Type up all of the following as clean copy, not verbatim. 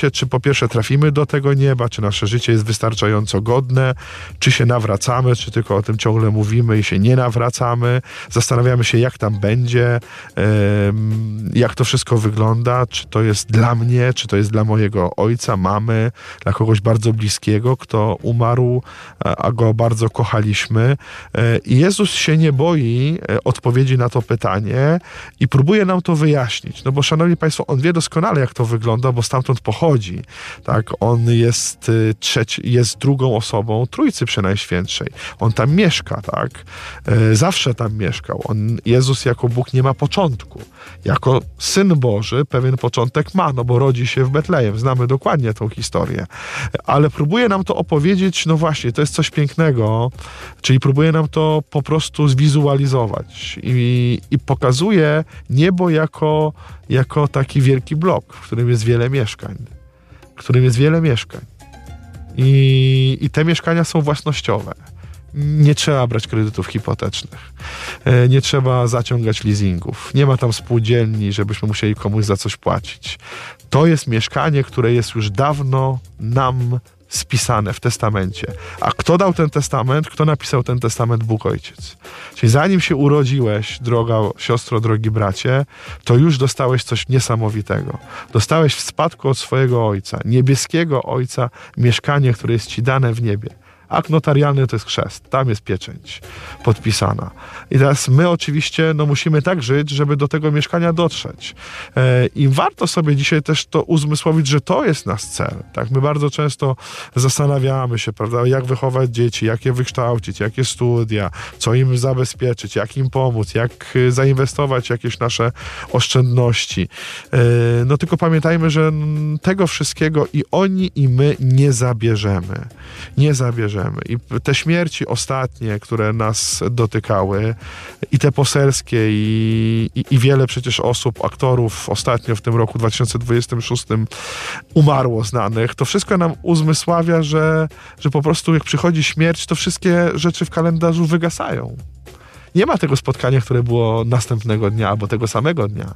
czy po pierwsze trafimy do tego nieba, czy nasze życie jest wystarczająco godne, czy się nawracamy, czy tylko o tym ciągle mówimy i się nie nawracamy. Zastanawiamy się, jak tam będzie, jak to wszystko wygląda, czy to jest dla mnie, czy to jest dla mojego ojca, mamy, dla kogoś bardzo bliskiego, kto umarł, a go bardzo kochaliśmy. I Jezus się nie boi odpowiedzi na to pytanie i próbuje nam to wyjaśnić. No bo, szanowni państwo, on wie doskonale, jak to wygląda, bo stamtąd pochodzi. Tak? On jest drugą osobą Trójcy Przenajświętszej. On tam mieszka, tak? Zawsze tam mieszkał. Jezus jako Bóg nie ma początku. Jako Syn Boży pewien początek ma, no bo rodzi się w Betlejem. Znamy dokładnie tą historię. Ale próbuje nam to opowiedzieć, no właśnie, to jest coś pięknego, czyli próbuje nam to po prostu zwizualizować i pokazuje niebo jako taki wielki blok, w którym jest wiele mieszkań. I te mieszkania są własnościowe. Nie trzeba brać kredytów hipotecznych. Nie trzeba zaciągać leasingów. Nie ma tam spółdzielni, żebyśmy musieli komuś za coś płacić. To jest mieszkanie, które jest już dawno nam spisane w testamencie. A kto dał ten testament? Kto napisał ten testament? Bóg Ojciec. Czyli zanim się urodziłeś, droga siostro, drogi bracie, to już dostałeś coś niesamowitego. Dostałeś w spadku od swojego Ojca, niebieskiego Ojca, mieszkanie, które jest ci dane w niebie. Akt notarialny to jest chrzest. Tam jest pieczęć podpisana. I teraz my oczywiście musimy tak żyć, żeby do tego mieszkania dotrzeć. I warto sobie dzisiaj też to uzmysłowić, że to jest nasz cel. Tak? My bardzo często zastanawiamy się, prawda, jak wychować dzieci, jak je wykształcić, jakie studia, co im zabezpieczyć, jak im pomóc, jak zainwestować w jakieś nasze oszczędności. No tylko pamiętajmy, że tego wszystkiego i oni, i my nie zabierzemy. I te śmierci ostatnie, które nas dotykały, i te poselskie, i wiele przecież osób, aktorów ostatnio w tym roku 2026 umarło znanych, to wszystko nam uzmysławia, że po prostu jak przychodzi śmierć, to wszystkie rzeczy w kalendarzu wygasają. Nie ma tego spotkania, które było następnego dnia albo tego samego dnia.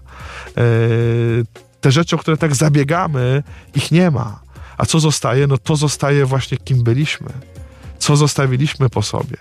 Te rzeczy, o które tak zabiegamy, ich nie ma. A co zostaje? No to zostaje właśnie, kim byliśmy. Co zostawiliśmy po sobie?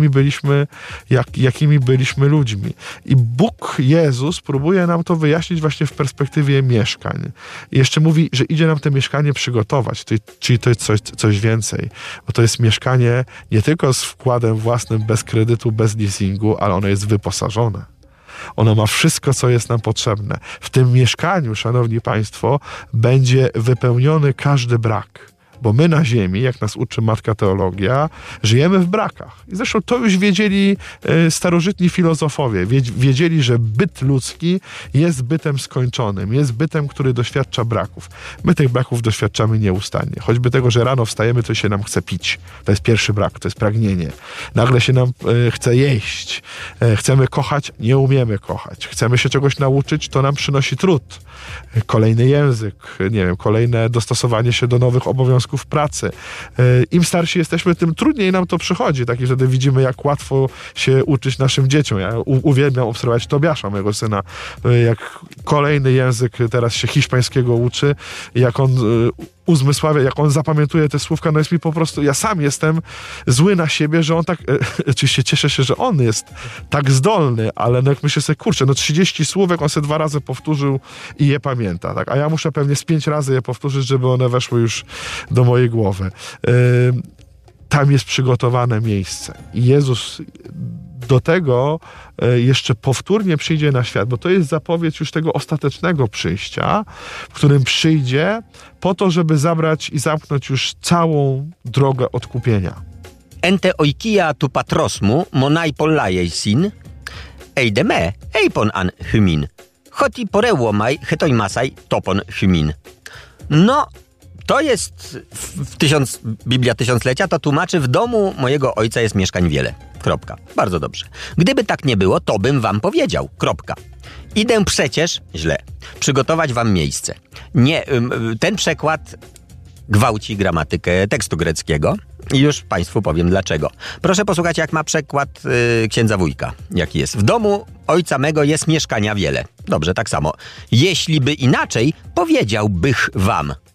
Jakimi byliśmy ludźmi? I Bóg, Jezus, próbuje nam to wyjaśnić właśnie w perspektywie mieszkań. I jeszcze mówi, że idzie nam te mieszkanie przygotować, czyli to jest coś więcej. Bo to jest mieszkanie nie tylko z wkładem własnym, bez kredytu, bez leasingu, ale ono jest wyposażone. Ono ma wszystko, co jest nam potrzebne. W tym mieszkaniu, szanowni państwo, będzie wypełniony każdy brak. Bo my na ziemi, jak nas uczy Matka Teologia, żyjemy w brakach. I zresztą to już wiedzieli starożytni filozofowie. Wiedzieli, że byt ludzki jest bytem skończonym, jest bytem, który doświadcza braków. My tych braków doświadczamy nieustannie. Choćby tego, że rano wstajemy, to się nam chce pić. To jest pierwszy brak, to jest pragnienie. Nagle się nam chce jeść. Chcemy kochać, nie umiemy kochać. Chcemy się czegoś nauczyć, to nam przynosi trud. Kolejny język, nie wiem, kolejne dostosowanie się do nowych obowiązków pracy. Im starsi jesteśmy, tym trudniej nam to przychodzi. Tak, i wtedy widzimy, jak łatwo się uczyć naszym dzieciom. Ja uwielbiam obserwować Tobiasza, mojego syna, jak kolejny język teraz się hiszpańskiego uczy, jak on uzmysławia, jak on zapamiętuje te słówka, no jest mi po prostu, ja sam jestem zły na siebie, że on tak, oczywiście cieszę się, że on jest tak zdolny, ale jak myślę sobie, kurczę, 30 słówek on sobie 2 razy powtórzył i je pamięta, tak? A ja muszę pewnie z 5 razy je powtórzyć, żeby one weszły już do mojej głowy. Tam jest przygotowane miejsce. I Jezus do tego jeszcze powtórnie przyjdzie na świat, bo to jest zapowiedź już tego ostatecznego przyjścia, w którym przyjdzie po to, żeby zabrać i zamknąć już całą drogę odkupienia. Ente oikia tu patrosmu monai pollajej sin, eideme eipon an hymin, hoti porełomaj hetoimasaj topon hymin. No, to jest Biblia Tysiąclecia, to tłumaczy: w domu mojego ojca jest mieszkań wiele. Kropka. Bardzo dobrze. Gdyby tak nie było, to bym wam powiedział. Kropka. Idę przecież, źle, przygotować wam miejsce. Nie, ten przekład gwałci gramatykę tekstu greckiego i już państwu powiem dlaczego. Proszę posłuchać, jak ma przekład księdza Wójka. Jaki jest? W domu ojca mego jest mieszkania wiele. Dobrze, tak samo. Jeśli by inaczej, powiedziałbych wam.